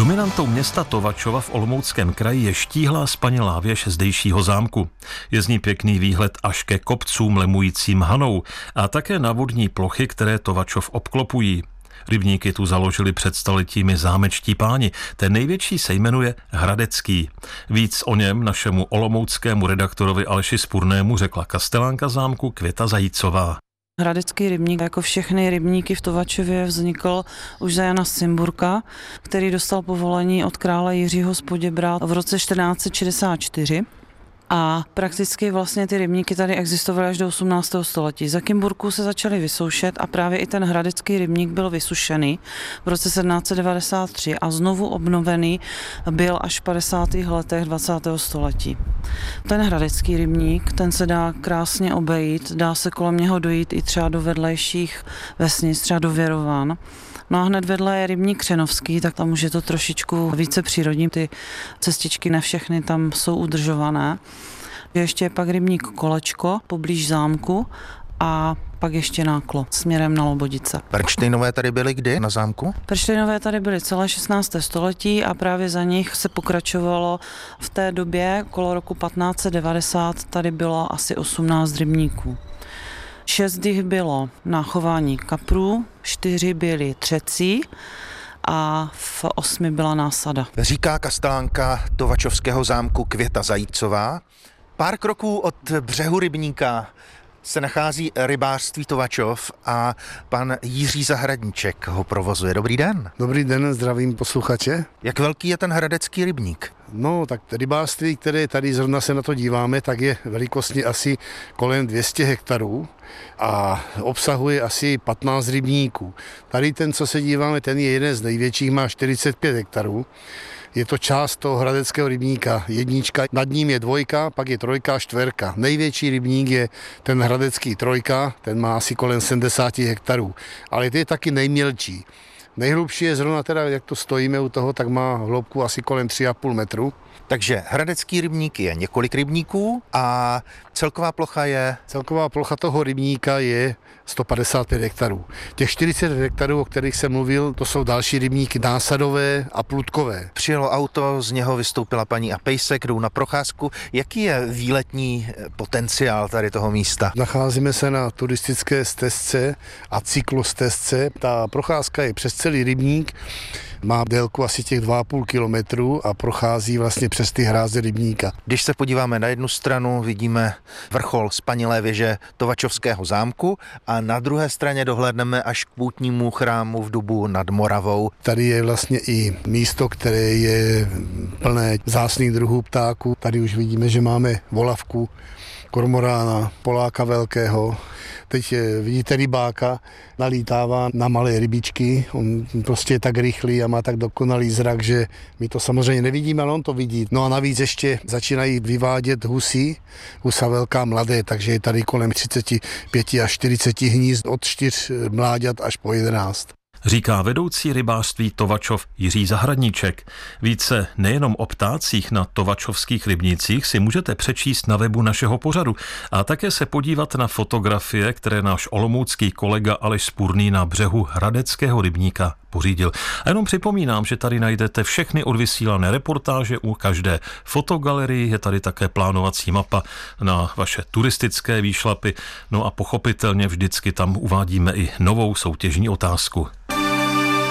Dominantou města Tovačova v Olomouckém kraji je štíhlá spanilá věž zdejšího zámku. Je z ní pěkný výhled až ke kopcům lemujícím Hanou a také na vodní plochy, které Tovačov obklopují. Rybníky tu založili před staletími zámečtí páni. Ten největší se jmenuje Hradecký. Víc o něm našemu olomouckému redaktorovi Aleši Spurnému řekla kastelánka zámku Květa Zajícová. Hradecký rybník, jako všechny rybníky v Tovačově, vznikl už za Jana z Cimburka, který dostal povolení od krále Jiřího z Poděbrad v roce 1464. A prakticky vlastně ty rybníky tady existovaly až do 18. století. Za Cimburku se začaly vysoušet a právě i ten hradecký rybník byl vysušený v roce 1793 a znovu obnovený byl až v 50. letech 20. století. Ten hradecký rybník, ten se dá krásně obejít, dá se kolem něho dojít i třeba do vedlejších vesnic, třeba do Věrovan. No a hned vedle je rybník Křenovský, tak tam už je to trošičku více přírodní. Ty cestičky ne všechny tam jsou udržované. Ještě je pak rybník Kolečko poblíž zámku a pak ještě Náklo směrem na Lobodice. Perštejnové tady byly kdy na zámku? Perštejnové tady byly celé 16. století a právě za nich se pokračovalo v té době, okolo roku 1590, tady bylo asi 18 rybníků. 6 jich bylo na chování kaprů, 4 byly třecí a v 8 byla násada. Říká kastelánka Tovačovského zámku Květa Zajícová. Pár kroků od břehu rybníka se nachází rybářství Tovačov a pan Jiří Zahradníček ho provozuje. Dobrý den. Dobrý den, zdravím posluchače. Jak velký je ten hradecký rybník? No, tak rybářství, které tady zrovna se na to díváme, tak je velikostně asi kolem 200 hektarů a obsahuje asi 15 rybníků. Tady ten, co se díváme, ten je jeden z největších, má 45 hektarů. Je to část toho hradeckého rybníka, jednička, nad ním je 2, pak je 3 a 4. Největší rybník je ten hradecký 3, ten má asi kolem 70 hektarů, ale to je taky nejmělčí. Nejhlubší je zrovna teda, jak to stojíme u toho, tak má hloubku asi kolem 3,5 metru. Takže hradecký rybník je několik rybníků a celková plocha je? Celková plocha toho rybníka je 155 hektarů. Těch 40 hektarů, o kterých jsem mluvil, to jsou další rybníky násadové a plutkové. Přijelo auto, z něho vystoupila paní a pejsek, jdou na procházku. Jaký je výletní potenciál tady toho místa? Nacházíme se na turistické stezce a cyklostezce. Ta procházka je přes celý rybník, má délku asi těch 2,5 kilometru a prochází vlastně přes ty hráze rybníka. Když se podíváme na jednu stranu, vidíme vrchol spanilé věže Tovačovského zámku a na druhé straně dohlédneme až k poutnímu chrámu v Dubu nad Moravou. Tady je vlastně i místo, které je plné vzácných druhů ptáků. Tady už vidíme, že máme volavku, kormorána, poláka velkého. Teď vidíte rybáka, nalítává na malé rybičky. On prostě je tak rychlý a má tak dokonalý zrak, že my to samozřejmě nevidíme, ale on to vidí. No a navíc ještě začínají vyvádět husy, husa velká mladé, takže je tady kolem 35 až 40 hnízd od 4 mláďat až po 11. Říká vedoucí rybářství Tovačov Jiří Zahradníček. Více nejenom o ptácích na tovačovských rybnících si můžete přečíst na webu našeho pořadu a také se podívat na fotografie, které náš olomoucký kolega Aleš Spurný na břehu hradeckého rybníka pořídil. A jenom připomínám, že tady najdete všechny odvysílané reportáže u každé fotogalerii, je tady také plánovací mapa na vaše turistické výšlapy, no a pochopitelně vždycky tam uvádíme i novou soutěžní otázku.